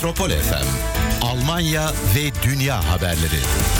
Metropol FM, Almanya ve dünya haberleri.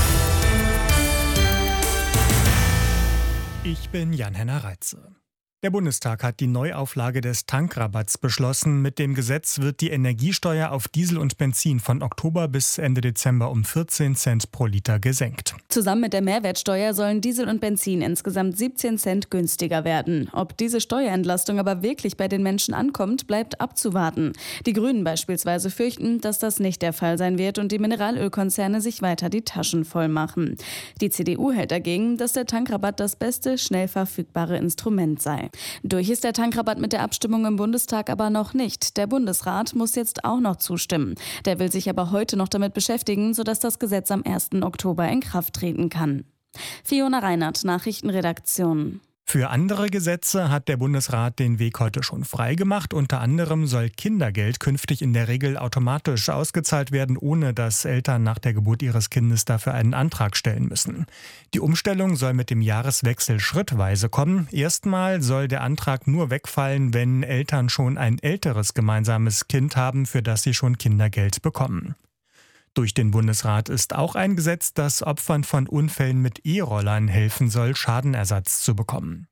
Ich bin Jan-Henner Reitze. Der Bundestag hat die Neuauflage des Tankrabatts beschlossen. Mit dem Gesetz wird die Energiesteuer auf Diesel und Benzin von Oktober bis Ende Dezember um 14 Cent pro Liter gesenkt. Zusammen mit der Mehrwertsteuer sollen Diesel und Benzin insgesamt 17 Cent günstiger werden. Ob diese Steuerentlastung aber wirklich bei den Menschen ankommt, bleibt abzuwarten. Die Grünen beispielsweise fürchten, dass das nicht der Fall sein wird und die Mineralölkonzerne sich weiter die Taschen voll machen. Die CDU hält dagegen, dass der Tankrabatt das beste, schnell verfügbare Instrument sei. Durch ist der Tankrabatt mit der Abstimmung im Bundestag aber noch nicht. Der Bundesrat muss jetzt auch noch zustimmen. Der will sich aber heute noch damit beschäftigen, sodass das Gesetz am 1. Oktober in Kraft treten kann. Fiona Reinert, Nachrichtenredaktion. Für andere Gesetze hat der Bundesrat den Weg heute schon freigemacht. Unter anderem soll Kindergeld künftig in der Regel automatisch ausgezahlt werden, ohne dass Eltern nach der Geburt ihres Kindes dafür einen Antrag stellen müssen. Die Umstellung soll mit dem Jahreswechsel schrittweise kommen. Erstmal soll der Antrag nur wegfallen, wenn Eltern schon ein älteres gemeinsames Kind haben, für das sie schon Kindergeld bekommen. Durch den Bundesrat ist auch ein Gesetz, das Opfern von Unfällen mit E-Rollern helfen soll, Schadenersatz zu bekommen.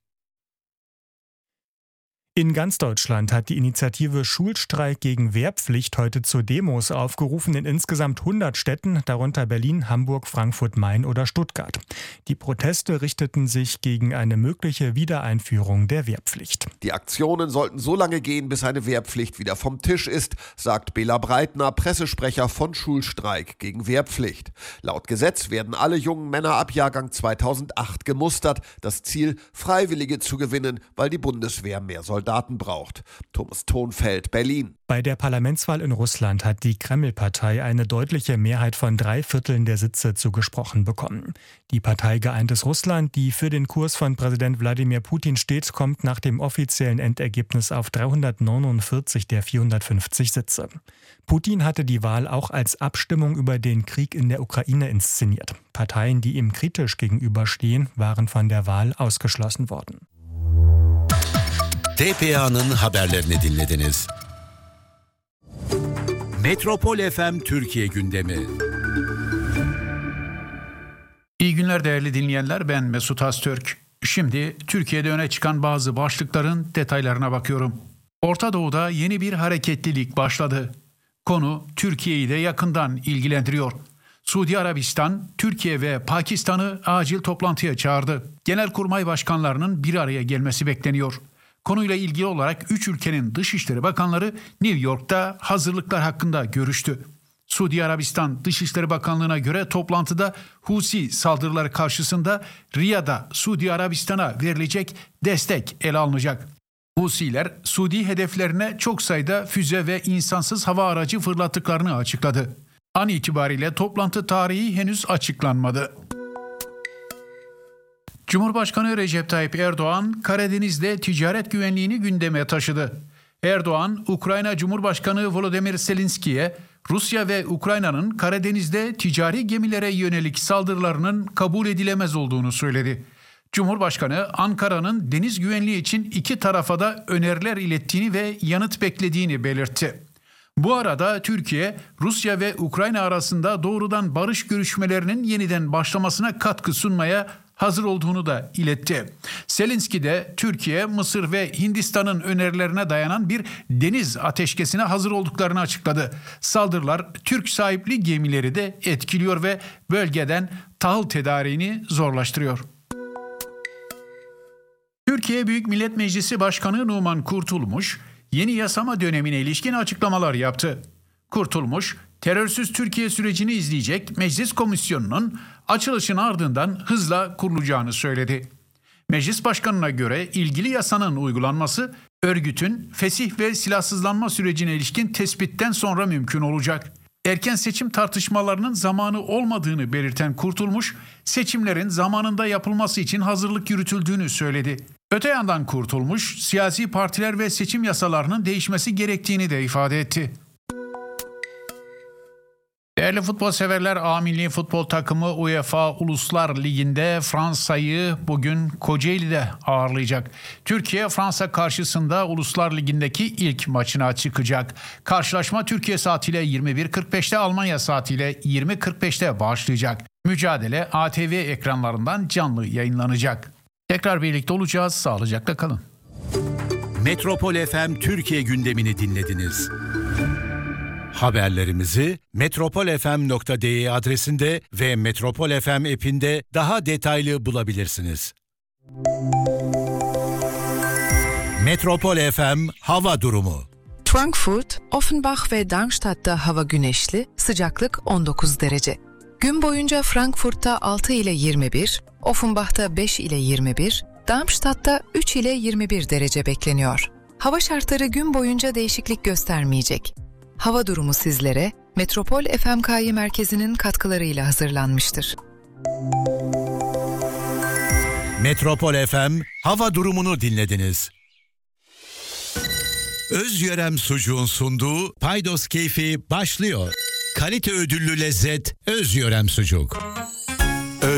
In ganz Deutschland hat die Initiative Schulstreik gegen Wehrpflicht heute zu Demos aufgerufen in insgesamt 100 Städten, darunter Berlin, Hamburg, Frankfurt, Main oder Stuttgart. Die Proteste richteten sich gegen eine mögliche Wiedereinführung der Wehrpflicht. Die Aktionen sollten so lange gehen, bis eine Wehrpflicht wieder vom Tisch ist, sagt Bela Breitner, Pressesprecher von Schulstreik gegen Wehrpflicht. Laut Gesetz werden alle jungen Männer ab Jahrgang 2008 gemustert. Das Ziel, Freiwillige zu gewinnen, weil die Bundeswehr mehr Soldaten braucht. Thomas Thonfeld, Berlin. Bei der Parlamentswahl in Russland hat die Kreml-Partei eine deutliche Mehrheit von 3/4 der Sitze zugesprochen bekommen. Die Partei Geeintes Russland, die für den Kurs von Präsident Wladimir Putin steht, kommt nach dem offiziellen Endergebnis auf 349 der 450 Sitze. Putin hatte die Wahl auch als Abstimmung über den Krieg in der Ukraine inszeniert. Parteien, die ihm kritisch gegenüberstehen, waren von der Wahl ausgeschlossen worden. TPA'nın haberlerini dinlediniz. Metropol FM Türkiye gündemi. İyi günler değerli dinleyenler, ben Mesut Öztürk. Şimdi Türkiye'de öne çıkan bazı başlıkların detaylarına bakıyorum. Orta Doğu'da yeni bir hareketlilik başladı. Konu Türkiye'yi de yakından ilgilendiriyor. Suudi Arabistan, Türkiye ve Pakistan'ı acil toplantıya çağırdı. Genelkurmay başkanlarının bir araya gelmesi bekleniyor. Konuyla ilgili olarak 3 ülkenin Dışişleri Bakanları New York'ta hazırlıklar hakkında görüştü. Suudi Arabistan Dışişleri Bakanlığı'na göre toplantıda Husi saldırıları karşısında Riyad'a Suudi Arabistan'a verilecek destek ele alınacak. Husiler Suudi hedeflerine çok sayıda füze ve insansız hava aracı fırlattıklarını açıkladı. An itibariyle toplantı tarihi henüz açıklanmadı. Cumhurbaşkanı Recep Tayyip Erdoğan, Karadeniz'de ticaret güvenliğini gündeme taşıdı. Erdoğan, Ukrayna Cumhurbaşkanı Volodymyr Zelenski'ye Rusya ve Ukrayna'nın Karadeniz'de ticari gemilere yönelik saldırılarının kabul edilemez olduğunu söyledi. Cumhurbaşkanı, Ankara'nın deniz güvenliği için iki tarafa da öneriler ilettiğini ve yanıt beklediğini belirtti. Bu arada Türkiye, Rusya ve Ukrayna arasında doğrudan barış görüşmelerinin yeniden başlamasına katkı sunmaya hazır olduğunu da iletti. Zelenski de Türkiye, Mısır ve Hindistan'ın önerilerine dayanan bir deniz ateşkesine hazır olduklarını açıkladı. Saldırılar Türk sahipli gemileri de etkiliyor ve bölgeden tahıl tedariğini zorlaştırıyor. Türkiye Büyük Millet Meclisi Başkanı Numan Kurtulmuş, yeni yasama dönemine ilişkin açıklamalar yaptı. Kurtulmuş, terörsüz Türkiye sürecini izleyecek meclis komisyonunun açılışın ardından hızla kurulacağını söyledi. Meclis başkanına göre ilgili yasanın uygulanması örgütün fesih ve silahsızlanma sürecine ilişkin tespitten sonra mümkün olacak. Erken seçim tartışmalarının zamanı olmadığını belirten Kurtulmuş, seçimlerin zamanında yapılması için hazırlık yürütüldüğünü söyledi. Öte yandan Kurtulmuş, siyasi partiler ve seçim yasalarının değişmesi gerektiğini de ifade etti. Değerli futbol severler, A Milli Futbol Takımı UEFA Uluslar Ligi'nde Fransa'yı bugün Kocaeli'de ağırlayacak. Türkiye Fransa karşısında Uluslar Ligi'ndeki ilk maçına çıkacak. Karşılaşma Türkiye saatiyle 21.45'te, Almanya saatiyle 20.45'te başlayacak. Mücadele ATV ekranlarından canlı yayınlanacak. Tekrar birlikte olacağız. Sağlıcakla kalın. Metropol FM Türkiye gündemini dinlediniz. Haberlerimizi metropolfm.de adresinde ve Metropol FM app'inde daha detaylı bulabilirsiniz. Metropol FM hava durumu. Frankfurt, Offenbach ve Darmstadt'ta hava güneşli, sıcaklık 19 derece. Gün boyunca Frankfurt'ta 6 ile 21, Offenbach'ta 5 ile 21, Darmstadt'ta 3 ile 21 derece bekleniyor. Hava şartları gün boyunca değişiklik göstermeyecek. Hava durumu sizlere Metropol FMK'yı merkezinin katkılarıyla hazırlanmıştır. Metropol FM hava durumunu dinlediniz. Özyörem Sucuğun sunduğu Paydos Keyfi başlıyor. Kalite ödüllü lezzet Özyörem Sucuk.